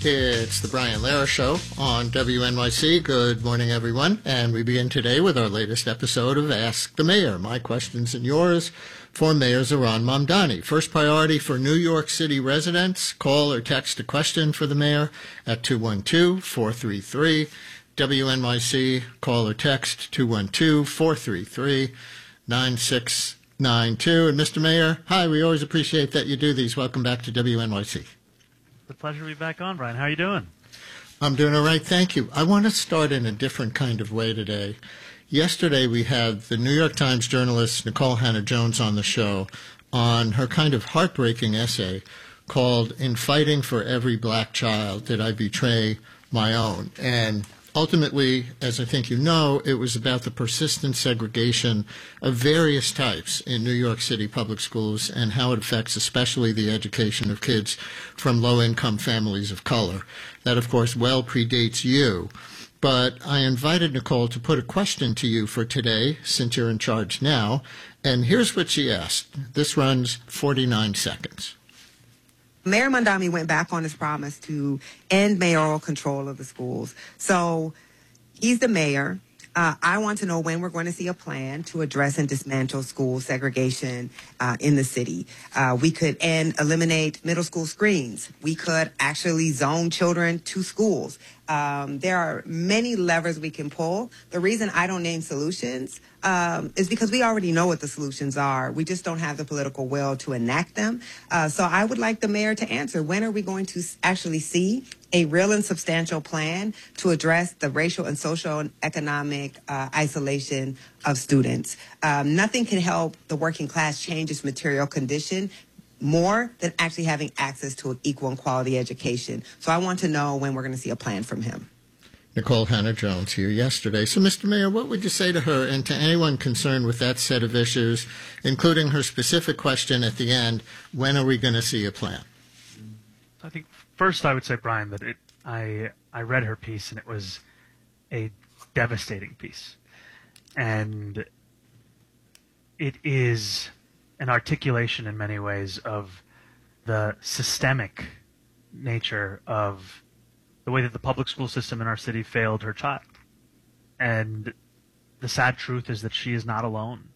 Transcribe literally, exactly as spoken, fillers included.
It's the Brian Lara Show on W N Y C. Good morning, everyone. And we begin today with our latest episode of Ask the Mayor. My questions and yours for Mayor Zohran Mamdani. First priority for New York City residents. Call or text a question for the mayor at two one two, four three three, W N Y C. Call or text two one two, four three three, nine six nine two. And Mister Mayor, hi, we always appreciate that you do these. Welcome back to W N Y C. It's a pleasure to be back on, Brian. How are you doing? I'm doing all right, thank you. I want to start in a different kind of way today. Yesterday we had the New York Times journalist Nikole Hannah-Jones on the show on her kind of heartbreaking essay called "In Fighting for Every Black Child, Did I Betray My Own?" And ultimately, as I think you know, it was about the persistent segregation of various types in New York City public schools and how it affects especially the education of kids from low-income families of color. That, of course, well predates you. But I invited Nikole to put a question to you for today, since you're in charge now. And here's what she asked. This runs forty-nine seconds. Mayor Mamdani went back on his promise to end mayoral control of the schools. So he's the mayor. Uh, I want to know when we're going to see a plan to address and dismantle school segregation uh, in the city. Uh, we could end, eliminate middle school screens. We could actually zone children to schools. Um, there are many levers we can pull. The reason I don't name solutions um, is because we already know what the solutions are. We just don't have the political will to enact them. Uh, so I would like the mayor to answer, when are we going to actually see a real and substantial plan to address the racial and social and economic uh, isolation of students? Um, nothing can help the working class change its material condition more than actually having access to an equal and quality education. So I want to know when we're going to see a plan from him. Nikole Hannah-Jones here yesterday. So, Mister Mayor, what would you say to her and to anyone concerned with that set of issues, including her specific question at the end, when are we going to see a plan? I think first I would say, Brian, that it, I I read her piece and it was a devastating piece. And it is an articulation in many ways of the systemic nature of the way that the public school system in our city failed her child. And the sad truth is that she is not alone